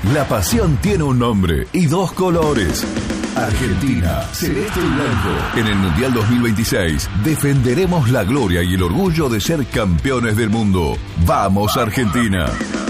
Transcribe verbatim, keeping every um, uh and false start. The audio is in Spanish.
La pasión tiene un nombre y dos colores. Argentina, celeste y blanco. En el Mundial dos mil veintiséis defenderemos la gloria y el orgullo de ser campeones del mundo. ¡Vamos, Argentina!